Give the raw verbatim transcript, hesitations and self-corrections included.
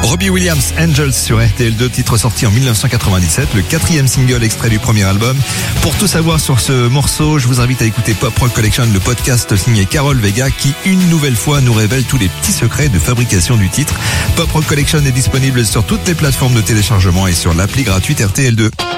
Robbie Williams, Angels sur R T L deux, titre sorti en dix-neuf cent quatre-vingt-dix-sept, le quatrième single extrait du premier album. Pour tout savoir sur ce morceau, je vous invite à écouter Pop Rock Collection, le podcast signé Carol Vega, qui une nouvelle fois nous révèle tous les petits secrets de fabrication du titre. Pop Rock Collection est disponible sur toutes les plateformes de téléchargement et sur l'appli gratuite R T L deux.